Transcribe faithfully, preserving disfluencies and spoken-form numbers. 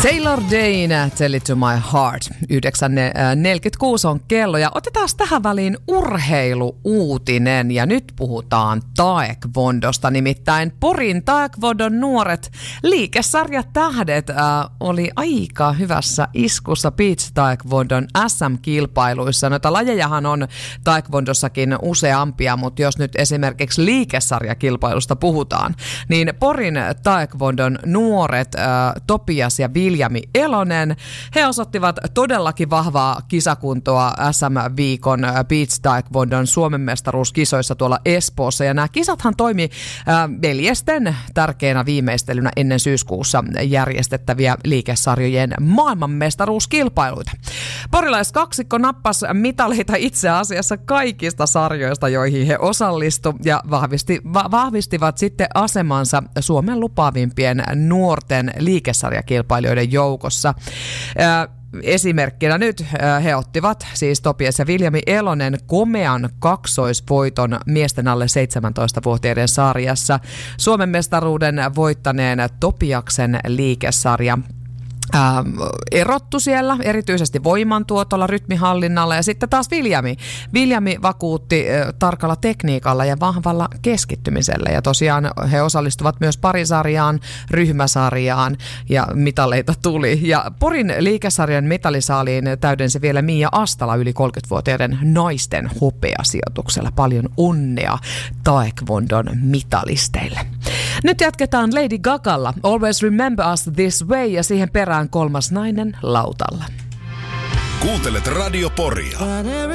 Taylor Dane, Tell It To My Heart. yhdeksän neljäkymmentäkuusi on kello ja otetaan tähän väliin urheiluuutinen ja nyt puhutaan taekwondosta. Nimittäin Porin taekwondon nuoret liikesarjatähdet äh, oli aika hyvässä iskussa beach taekwondon äs äm-kilpailuissa. Noita lajejahan on taekwondossakin useampia, mutta jos nyt esimerkiksi liikesarjakilpailusta puhutaan, niin Porin taekwondon nuoret äh, Topias ja Viljami Elonen, he osoittivat todellakin vahvaa kisakuntoa äs äm-viikon beach taekwondon Suomen mestaruuskisoissa tuolla Espoossa. Ja nämä kisathan toimi äh, veljesten tärkeänä viimeistelynä ennen syyskuussa järjestettäviä liikesarjojen maailmanmestaruuskilpailuita. Porilaiskaksikko nappasi mitaleita itse asiassa kaikista sarjoista, joihin he osallistu ja vahvisti, va- vahvistivat sitten asemansa Suomen lupaavimpien nuorten liikesarjakilpailijoiden joukossa. Äh, Esimerkkinä nyt he ottivat siis Topias ja Viljami Elonen komean kaksoisvoiton miesten alle seitsemäntoistavuotiaiden sarjassa. Suomen mestaruuden voittaneen Topiaksen liikesarja Ää, erottu siellä, erityisesti voimantuotolla, rytmihallinnalla ja sitten taas Viljami. Viljami vakuutti ä, tarkalla tekniikalla ja vahvalla keskittymisellä ja tosiaan he osallistuvat myös parisarjaan, ryhmäsarjaan ja mitaleita tuli. Ja Porin liikesarjan mitalisaaliin täydensi vielä Mia Astala yli kolmekymmentävuotiaiden naisten hopeasijoituksella. Paljon onnea taekwondon mitalisteille. Nyt jatketaan Lady Gagalla Always Remember Us This Way ja siihen perään kolmas nainen lautalla. Kuuntelet Radio Poria.